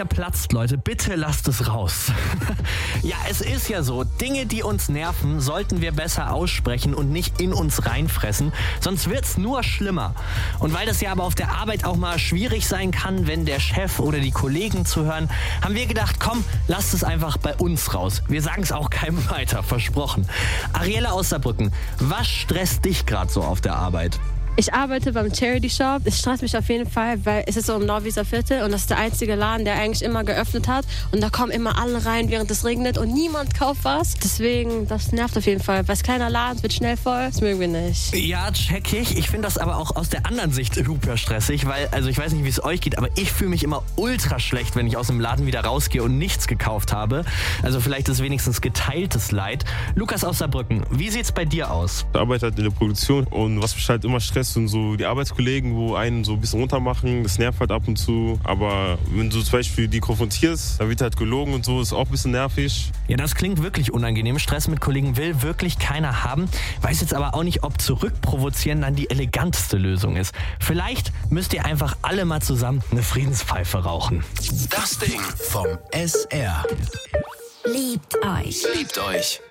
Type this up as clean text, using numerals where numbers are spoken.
Platzt, Leute, bitte lasst es raus. Ja, es ist ja so, Dinge, die uns nerven, sollten wir besser aussprechen und nicht in uns reinfressen, sonst wird's nur schlimmer. Und weil das ja aber auf der Arbeit auch mal schwierig sein kann, wenn der Chef oder die Kollegen zuhören, haben wir gedacht, komm, lasst es einfach bei uns raus. Wir sagen es auch keinem weiter, versprochen. Ariella aus Saarbrücken, was stresst dich gerade so auf der Arbeit? Ich arbeite beim Charity Shop. Es stresst mich auf jeden Fall, weil es ist so im Norwieser Viertel und das ist der einzige Laden, der eigentlich immer geöffnet hat. Und da kommen immer alle rein, während es regnet und niemand kauft was. Deswegen, das nervt auf jeden Fall. Weil es kleiner Laden, es wird schnell voll. Das mögen wir nicht. Ja, check ich. Ich finde das aber auch aus der anderen Sicht super stressig, weil, also ich weiß nicht, wie es euch geht, aber ich fühle mich immer ultra schlecht, wenn ich aus dem Laden wieder rausgehe und nichts gekauft habe. Also vielleicht ist wenigstens geteiltes Leid. Lukas aus Saarbrücken, wie sieht's bei dir aus? Ich arbeite halt in der Produktion und was mich halt immer stresst, sind so die Arbeitskollegen, wo einen so ein bisschen runtermachen. Das nervt halt ab und zu. Aber wenn du zum Beispiel die konfrontierst, dann wird halt gelogen und so, ist auch ein bisschen nervig. Ja, das klingt wirklich unangenehm. Stress mit Kollegen will wirklich keiner haben. Weiß jetzt aber auch nicht, ob zurückprovozieren dann die eleganteste Lösung ist. Vielleicht müsst ihr einfach alle mal zusammen eine Friedenspfeife rauchen. Das Ding vom SR. Liebt euch. Liebt euch.